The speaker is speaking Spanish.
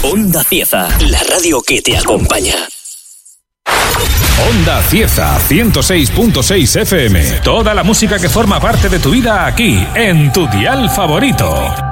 Onda Cieza, la radio que te acompaña. Onda Cieza, 106.6 FM. Toda la música que forma parte de tu vida aquí, en tu dial favorito.